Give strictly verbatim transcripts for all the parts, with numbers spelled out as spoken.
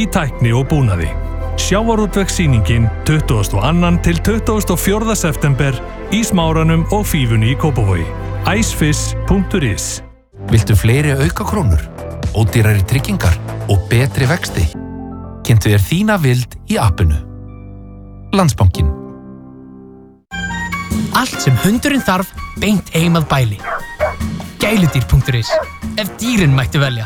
tækni og búnaði. Sjávarútvegssýningin tuttugasta og annan til tuttugasta og fjórða september í Smáranum og Fífunni í Kópavogi. icefish punktur is. Viltu fleiri aukakrónur, ódýrari tryggingar og betri vexti? Kynntu þér þína vild í appinu. Landsbankinn. Allt sem hundurinn þarf beint heim að bæli. Gæludýr punktur is. Ef dýrin mættu velja.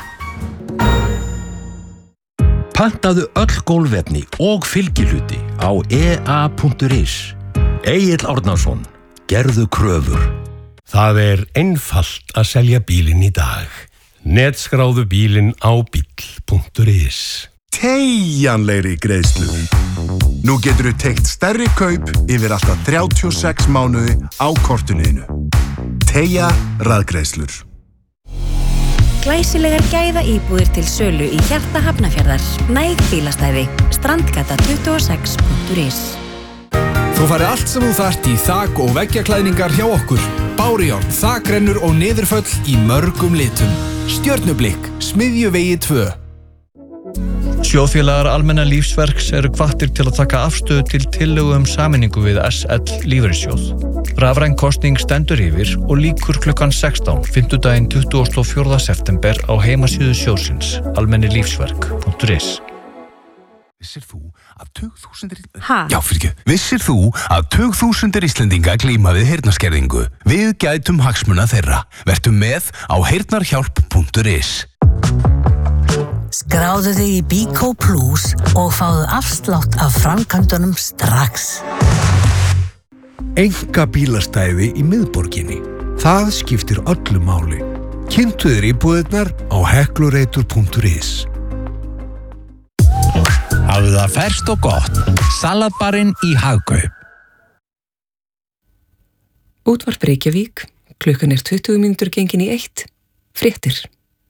Pantaðu öll gólfefni og fylgihluti á e a punktur is. Egill Árnason, gerðu kröfur. Það er einfalt að selja bílinn í dag. Netskráðu bílinn á bíll punktur is. Teygjanlegri greiðslu. Nú getur þú teygt stærri kaup yfir alltaf þrjátíu og sex mánuði á kortinu. Teygja raðgreiðslur. Glæsilegar gæða íbúðir til sölu í hjarta Hafnarfjarðar. Næg bílastæði. Strandgata tuttugu og sex punktur is. Þú færði allt sem þú þarft í þak- og veggjaklæðningar hjá okkur. Bárujárn, þakrennur og niðurföll í mörgum litum. Stjörnublikk, Smiðjuvegi tvö. Sjóðfélagar Almenna lífsverks eru hvattir til að taka afstöðu til tillögu um sameiningu við S L lífeyrissjóð. Rafræn kosning stendur yfir og lýkur klukkan sextán, fimmtudaginn tuttugasta og fjórða september á heimasíðu sjóðsins, almennilífsverk punktur is. Vissir þú að tugþúsundir Ha? Já, fyrir ekki. Vissir þú að tugþúsundir Íslendinga glíma við heyrnarskerðingu? Við gætum hagsmuna þeirra. Vertu með á heyrnarhjálp punktur is. Skráðu þig í Bíkó Plus og fáðu afslátt af framkvæmdunum strax. Enga bílastæði í miðborginni. Það skiptir öllu máli. Kynntu þér íbúðirnar á heklureitur punktur is. Hafðu það ferskt og gott. Salatbarinn í Hagkaup. Útvarp Reykjavík. Klukkan er tuttugu mínútur gengin í eitt. Fréttir.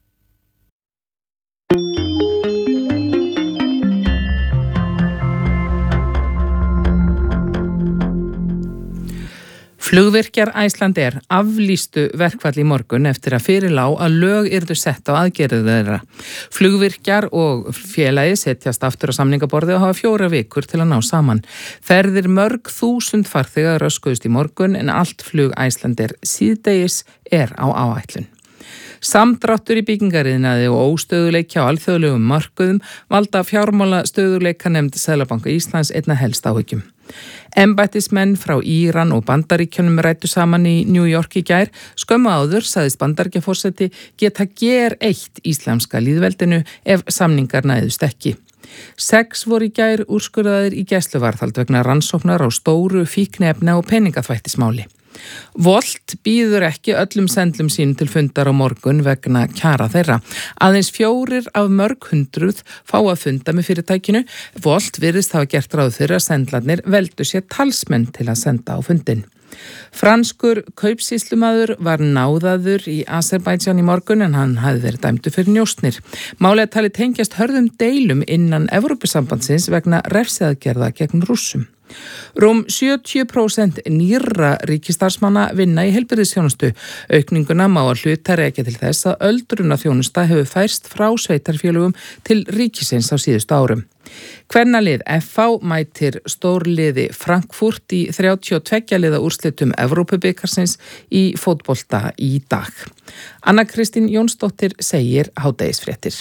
Flugvirkjar Icelandair aflýstu verkfall í morgun eftir að fyrir lá að lög yrðu sett á aðgerðir þeirra. Flugvirkjar og félagi setjast aftur á samningaborði og hafa fjóra vikur til að ná saman. Ferðir mörg þúsund farþega röskuðust í morgun en allt flug Icelandair síðdegis er á áætlun. Samdráttur í byggingariðnaði og óstöðuleiki á alþjóðlegum markuðum valda fjármála stöðuleika nefnd Seðlabanka Íslands einna helst áhyggjum. Embættismenn frá Íran og Bandaríkjunum ræddu saman í New York í gær. Skömmu áður sagðist Bandaríkjaforseti geta ger eitt íslamska lýðveldinu ef samningar næðust ekki. Sex voru í gær úrskurðaðir í gæsluvarðhald vegna rannsóknar á stóru fíkniefna og peningaþvættismáli. Volt býður ekki öllum sendlum sínum til fundar á morgun vegna kjara þeirra. Aðeins fjórir af mörg hundruð fá að funda með fyrirtækinu. Volt virðist hafa gert ráð fyrir að sendlarnir veldu sér talsmenn til að senda á fundin. Franskur kaupsýslumaður var náðaður í Azerbaijan í morgun en hann hafði verið dæmdur fyrir njósnir. Málið talið tengjast hörðum deilum innan Evrópusambandsins vegna refsiaðgerða gegn Rússum. Rúm sjötíu prósent nýrra ríkisstarfsmanna vinna í heilbrigðisþjónustu. Aukninguna má að hluta rekja til þess að öldrunarþjónusta hefur færst frá sveitarfélögum til ríkisins á síðustu árum. Kvennalið F H mætir stórliði Frankfurt í þrjátíu og tveggja liða úrslitum Evrópubikarsins í fótbolta í dag. Anna Kristín Jónsdóttir segir hádegisfréttir.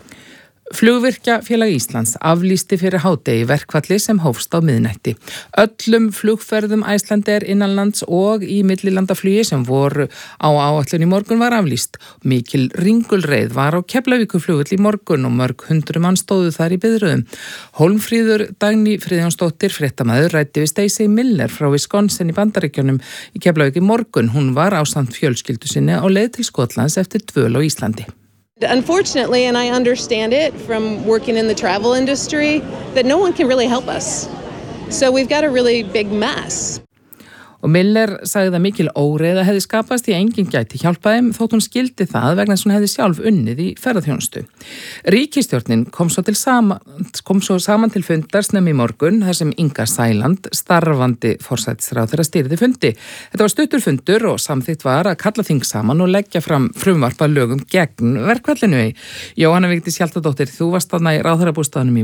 Flugvirkjafélag Íslands aflýsti fyrir hádegi verkfalli sem hófst á miðnætti. Öllum flugferðum Icelandair innanlands og í millilandaflugi sem voru á áætlun í morgun var aflýst. Mikil ringulreið var á Keflavíkurflugvöll í morgun og mörg hundruð mann stóðu þar í biðröðum. Hólmfríður Dagný Friðjónsdóttir, fréttamaður, ræddi við Stacey Miller frá Wisconsin í Bandaríkjunum í Keflavík í morgun. Hún var ásamt fjölskyldu sinni á leið til Skotlands eftir dvöl á Íslandi. Unfortunately, and I understand it from working in the travel industry, that no one can really help us. So we've got a really big mess. Og Miller sagði að mikil óreiða hefði skapast í enginn gæti hjálpaðum þótt hún skildi það vegna þess að hún hefði sjálf unnið í ferðaþjónustu. Ríkisstjórnin kom svo, sama, kom svo saman til fundar snemmi í morgun þar sem Inga Sæland, starfandi forsætisráðherra, stýrði fundi. Þetta var stuttur fundur og samþykkt var að kalla þing saman og leggja fram frumvarp að lögum gegn verkfallinu. Jóhanna Vigdís Hjaltadóttir, þú varst þarna í ráðherrabústaðnum í